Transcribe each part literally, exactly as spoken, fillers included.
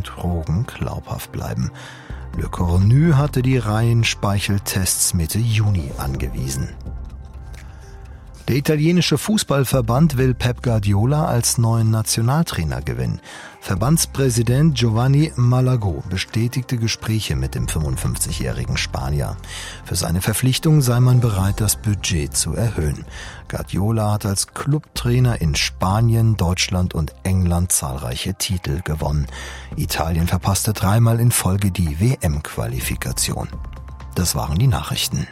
Drogen glaubhaft bleiben. Le Cornu hatte die Reihenspeichertests Mitte Juni angewiesen. Der italienische Fußballverband will Pep Guardiola als neuen Nationaltrainer gewinnen. Verbandspräsident Giovanni Malago bestätigte Gespräche mit dem fünfundfünfzigjährigen Spanier. Für seine Verpflichtung sei man bereit, das Budget zu erhöhen. Guardiola hat als Clubtrainer in Spanien, Deutschland und England zahlreiche Titel gewonnen. Italien verpasste dreimal in Folge die W M-Qualifikation. Das waren die Nachrichten.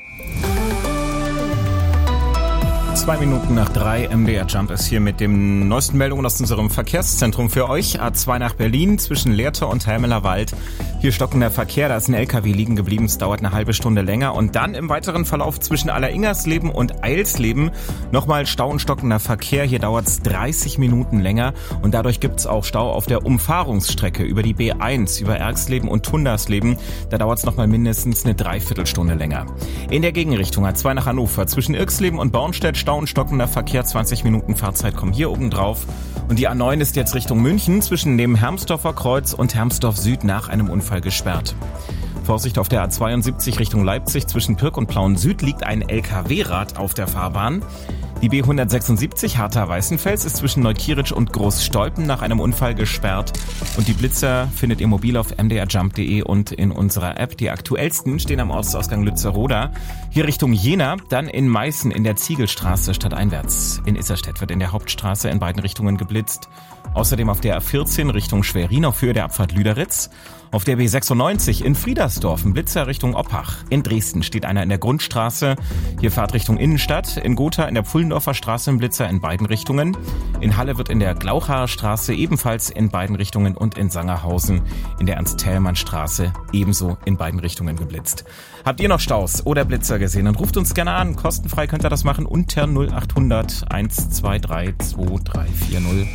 Zwei Minuten nach drei, M D R Jump ist hier mit den neuesten Meldungen aus unserem Verkehrszentrum für euch. A zwei nach Berlin zwischen Lehrte und Helmelerwald. Hier stockender Verkehr, da ist ein L K W liegen geblieben, es dauert eine halbe Stunde länger. Und dann im weiteren Verlauf zwischen Alleringers-Leben und Eilsleben nochmal Stau und stockender Verkehr. Hier dauert es dreißig Minuten länger und dadurch gibt es auch Stau auf der Umfahrungsstrecke über die B eins, über Ergsleben und Tundersleben. Da dauert es nochmal mindestens eine Dreiviertelstunde länger. In der Gegenrichtung A zwei nach Hannover zwischen Irksleben und Bornstedt Stau und stockender Verkehr, zwanzig Minuten Fahrzeit kommen hier oben drauf. Und die A neun ist jetzt Richtung München zwischen dem Hermsdorfer Kreuz und Hermsdorf Süd nach einem Unfall gesperrt. Vorsicht auf der A zweiundsiebzig Richtung Leipzig zwischen Pirk und Plauen Süd liegt ein L K W-Rad auf der Fahrbahn. Die B hundertsechsundsiebzig Hartha-Weißenfels ist zwischen Neukirch und Großstolpen nach einem Unfall gesperrt. Und die Blitzer findet ihr mobil auf m d r jump punkt d e und in unserer App. Die aktuellsten stehen am Ortsausgang Lützeroda. Hier Richtung Jena, dann in Meißen in der Ziegelstraße stadteinwärts. In Isserstedt wird in der Hauptstraße in beiden Richtungen geblitzt. Außerdem auf der A vierzehn Richtung Schwerin auf Höhe der Abfahrt Lüderitz. Auf der B sechsundneunzig in Friedersdorf ein Blitzer Richtung Oppach. In Dresden steht einer in der Grundstraße. Hier Fahrt Richtung Innenstadt. In Gotha in der Pfullendorfer Straße ein Blitzer in beiden Richtungen. In Halle wird in der Glauchaer Straße ebenfalls in beiden Richtungen und in Sangerhausen in der Ernst-Thälmann-Straße ebenso in beiden Richtungen geblitzt. Habt ihr noch Staus oder Blitzer gesehen? Dann ruft uns gerne an. Kostenfrei könnt ihr das machen unter null achthundert eins zwei drei zwei drei vier null.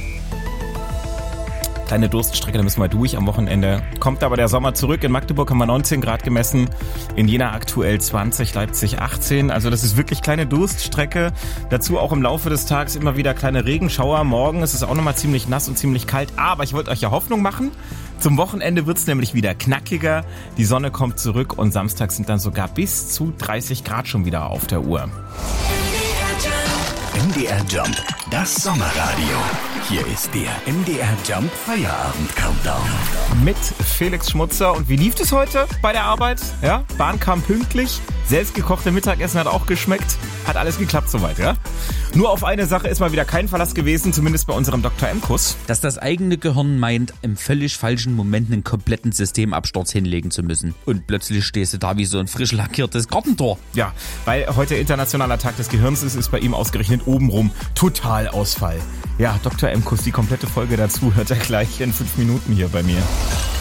Kleine Durststrecke, da müssen wir durch am Wochenende. Kommt aber der Sommer zurück. In Magdeburg haben wir neunzehn Grad gemessen. In Jena aktuell zwanzig, Leipzig achtzehn. Also das ist wirklich kleine Durststrecke. Dazu auch im Laufe des Tages immer wieder kleine Regenschauer. Morgen ist es auch nochmal ziemlich nass und ziemlich kalt. Aber ich wollte euch ja Hoffnung machen. Zum Wochenende wird's nämlich wieder knackiger. Die Sonne kommt zurück und Samstag sind dann sogar bis zu dreißig Grad schon wieder auf der Uhr. M D R Jump, das Sommerradio. Hier ist der M D R Jump Feierabend Countdown. Mit Felix Schmutzer. Und wie lief es heute bei der Arbeit? Ja, Bahn kam pünktlich. Selbstgekochte Mittagessen hat auch geschmeckt. Hat alles geklappt soweit, ja? Nur auf eine Sache ist mal wieder kein Verlass gewesen, zumindest bei unserem Doktor M-Kuss. Dass das eigene Gehirn meint, im völlig falschen Moment einen kompletten Systemabsturz hinlegen zu müssen. Und plötzlich stehst du da wie so ein frisch lackiertes Gartentor. Ja, weil heute internationaler Tag des Gehirns ist, ist bei ihm ausgerechnet obenrum Totalausfall. Ja, Doktor M-Kuss, die komplette Folge dazu hört er gleich in fünf Minuten hier bei mir.